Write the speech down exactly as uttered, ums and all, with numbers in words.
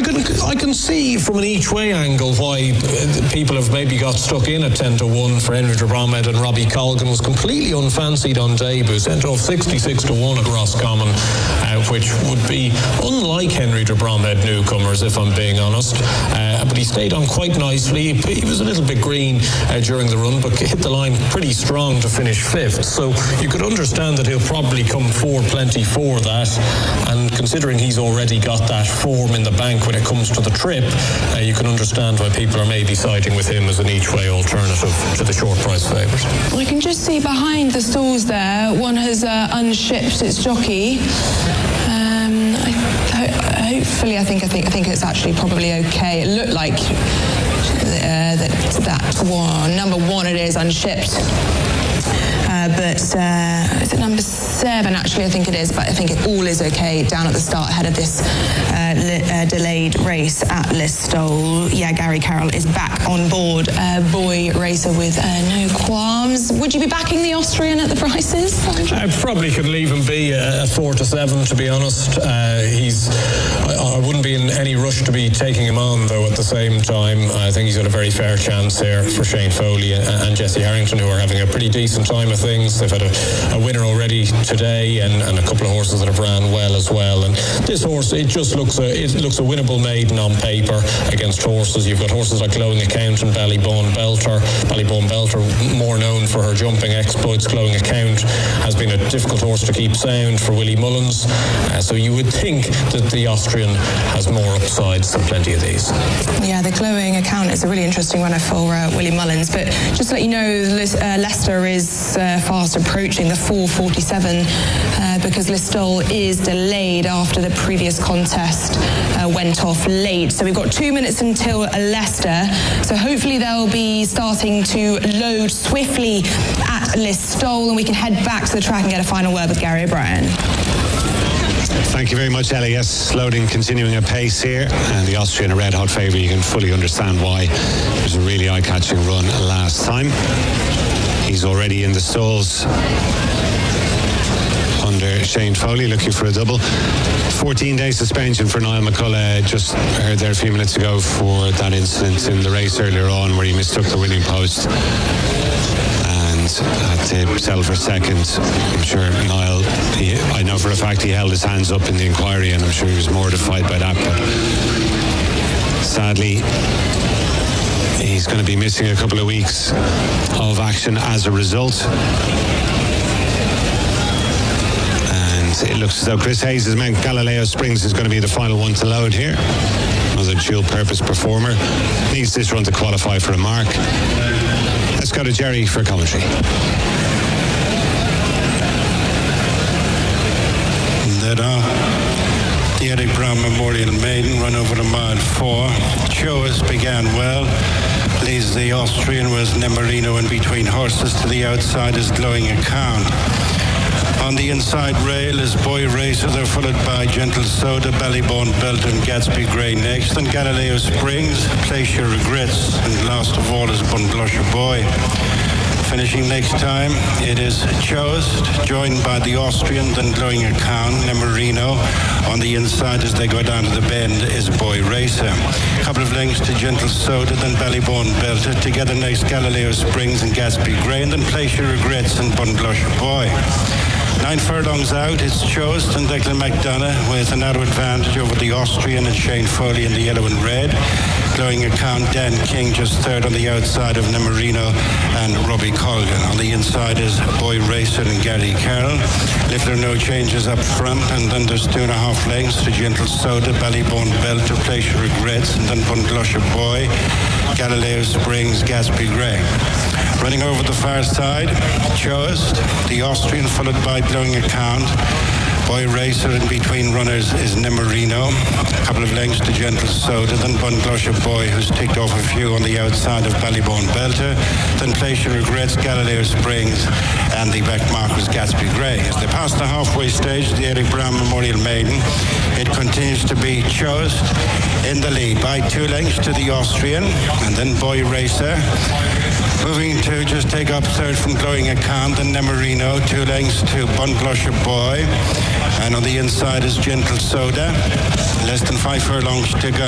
I can I can see from an each-way angle why people have maybe got stuck in at ten to one for Henry de Bromhead, and Robbie Colgan was completely unfancied on debut, sent off sixty-six to one at Roscommon, uh, which would be unlike Henry de Bromhead newcomers, if I'm being honest. Uh, but he stayed on quite nicely. He was a little bit green uh, during the run, but hit the line pretty strong to finish fifth. So you could understand that he'll probably come for plenty for that. And considering he's already got that form in the bank when it comes to the trip, uh, you can understand why people are maybe siding with him as an each-way alternative to the short price favourite. I can just see behind the stalls there, one has uh, unshipped its jockey. Um, I, ho- hopefully, I think I think I think it's actually probably okay. It looked like uh, that that one number one it is unshipped. Uh, but uh, is it number seven? Actually, I think it is. But I think it all is okay down at the start ahead of this uh, li- uh, delayed race at Listowel. Yeah, Gary Carroll is back on board. Uh, boy racer with uh, no qualms. Would you be backing the Austrian at the prices? I probably could leave him be at four to seven. To be honest, uh, he's. I, I wouldn't be in any rush to be taking him on, though. At the same time, I think he's got a very fair chance here for Shane Foley and, and Jesse Harrington, who are having a pretty decent time of things. They've had a, a winner already today, and, and a couple of horses that have ran well as well. And this horse, it just looks a it looks a winnable maiden on paper against horses. You've got horses like Glowing Account and Ballybourne Belter. Ballybourne Belter, more known for her jumping exploits. Glowing Account has been a difficult horse to keep sound for Willie Mullins. Uh, so you would think that the Austrian has more upsides than plenty of these. Yeah, the Glowing Account is a really interesting runner for uh, Willie Mullins. But just to let you know, uh, Leicester is uh, fast approaching the four forty-seven uh, because Listowel is delayed after the previous contest uh, went off late. So we've got two minutes until Leicester. So hopefully they'll be starting to load swiftly at Listowel, and we can head back to the track and get a final word with Gary O'Brien. Thank you very much, Ellie. Yes, loading continuing at pace here, and the Austrian a red hot favourite. You can fully understand why. It was a really eye-catching run last time. He's already in the stalls under Shane Foley, looking for a double. fourteen day suspension for Niall McCullough. Just heard there a few minutes ago for that incident in the race earlier on where he mistook the winning post and had to settle for second. I'm sure Niall, he, I know for a fact he held his hands up in the inquiry, and I'm sure he was mortified by that, but sadly he's going to be missing a couple of weeks of action as a result. And it looks as though Chris Hayes' meant Galileo Springs is going to be the final one to load here. Another dual purpose performer. Needs this run to qualify for a mark. Let's go to Jerry for commentary. There are the Eric Brown Memorial Maiden run over the mile four. Choice began well. Leads the Austrian was Nemorino in between horses. To the outside is Glowing Account. On the inside rail is Boy Racer. They're followed by Gentle Soda, Ballybourne Belt and Gatsby Grey next. Then Galileo Springs, Place Your Regrets. And last of all is Bunglusher Boy. Finishing next time, it is Chost, joined by the Austrian, then Glowing Account, Nemorino. On the inside, as they go down to the bend, is Boy Racer. A couple of lengths to Gentle Soda, then Ballybourne Belter. Together next, Galileo Springs and Gatsby Grey, and then Place Your Regrets and Bunglusher Boy. Nine furlongs out, it's Chost and Declan McDonough with a narrow advantage over the Austrian and Shane Foley in the yellow and red. Glowing Account, Dan King just third on the outside of Nemorino and Robbie Colgan. On the inside is Boy Racer and Gary Carroll. Little or no changes up front, and then there's two and a half lengths to Gentle Soda, Ballybourne Belt to Place Your Regrets, and then Bunglusher Boy, Galileo Springs, Gatsby Grey. Running over the far side, Chost, the Austrian, followed by Glowing Account. Boy Racer in between runners is Nemorino. A couple of lengths to Gentle Soda. Then Bunglusher Boy, who's ticked off a few on the outside of Ballybourne Belter. Then Place Your Regrets, Galileo Springs, and the back mark was Gatsby Grey. As they pass the halfway stage, the Eric Brown Memorial Maiden, it continues to be Chost in the lead by two lengths to the Austrian, and then Boy Racer. Moving to just take up third from Glowing Account, then Nemorino, two lengths to Bunglusher Boy. And on the inside is Gentle Soda. Less than five furlongs to go.